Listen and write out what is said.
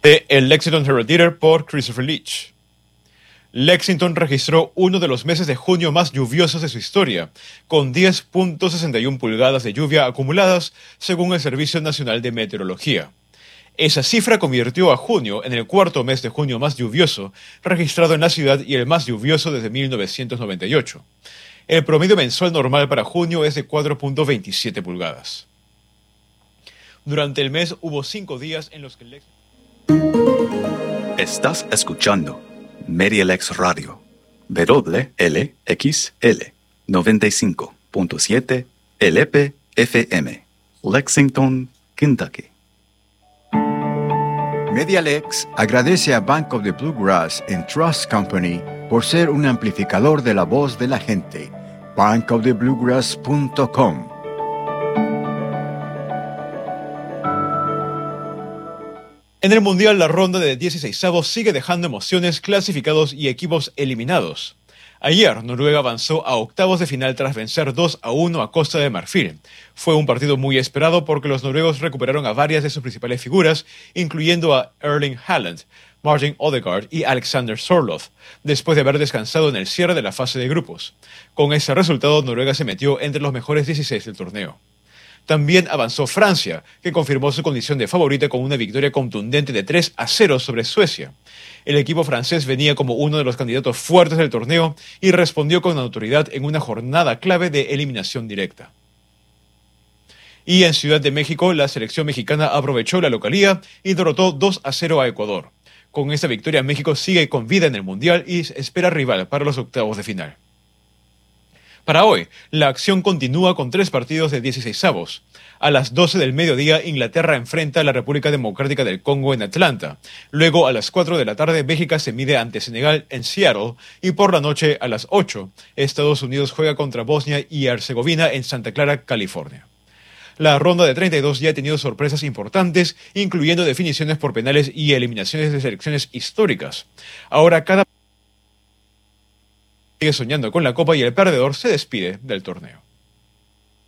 El Lexington Herald Leader por Christopher Leach. Lexington registró uno de los meses de junio más lluviosos de su historia, con 10.61 pulgadas de lluvia acumuladas, según el Servicio Nacional de Meteorología. Esa cifra convirtió a junio en el cuarto mes de junio más lluvioso registrado en la ciudad y el más lluvioso desde 1998. El promedio mensual normal para junio es de 4.27 pulgadas. Durante el mes hubo 5 días en los que Estás escuchando MediaLex Radio, WLXL 95.7 LP-FM, Lexington, Kentucky. MediaLex agradece a Bank of the Bluegrass and Trust Company por ser un amplificador de la voz de la gente. bankofthebluegrass.com. En el Mundial, la ronda de 16avos sigue dejando emociones, clasificados y equipos eliminados. Ayer, Noruega avanzó a octavos de final tras vencer 2-1 a Costa de Marfil. Fue un partido muy esperado porque los noruegos recuperaron a varias de sus principales figuras, incluyendo a Erling Haaland, Martin Odegaard y Alexander Sørloth, después de haber descansado en el cierre de la fase de grupos. Con ese resultado, Noruega se metió entre los mejores 16 del torneo. También avanzó Francia, que confirmó su condición de favorita con una victoria contundente de 3-0 sobre Suecia. El equipo francés venía como uno de los candidatos fuertes del torneo y respondió con autoridad en una jornada clave de eliminación directa. Y en Ciudad de México, la selección mexicana aprovechó la localía y derrotó 2-0 a Ecuador. Con esta victoria, México sigue con vida en el Mundial y espera rival para los octavos de final. Para hoy, la acción continúa con 3 partidos de 16avos. A las 12 del mediodía, Inglaterra enfrenta a la República Democrática del Congo en Atlanta. Luego, a las 4 de la tarde, Bélgica se mide ante Senegal en Seattle. Y por la noche, a las 8, Estados Unidos juega contra Bosnia y Herzegovina en Santa Clara, California. La ronda de 32 ya ha tenido sorpresas importantes, incluyendo definiciones por penales y eliminaciones de selecciones históricas. Ahora cada sigue soñando con la copa y el perdedor se despide del torneo.